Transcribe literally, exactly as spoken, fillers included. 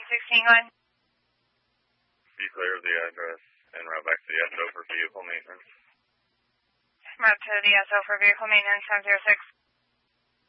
sixteen going. Be clear of the address and route back to the S O for vehicle maintenance. Route to the S O for vehicle maintenance, ten zero six.